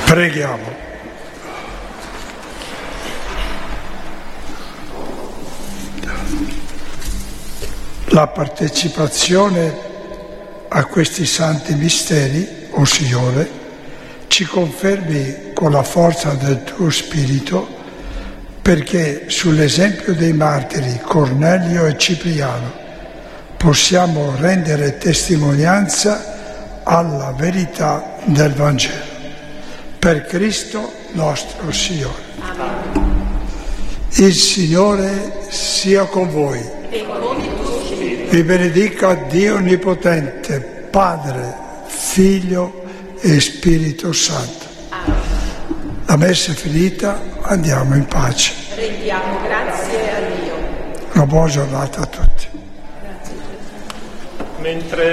Preghiamo. La partecipazione a questi santi misteri, o Signore, ci confermi con la forza del tuo Spirito, perché sull'esempio dei martiri Cornelio e Cipriano possiamo rendere testimonianza alla verità del Vangelo. Per Cristo nostro Signore. Amen. Il Signore sia con voi. E con il tuo spirito. Vi benedica Dio Onnipotente, Padre, Figlio e Spirito Santo. Amen. La messa è finita, andiamo in pace. Rendiamo grazie a Dio. Una buona giornata a tutti. Grazie. Mentre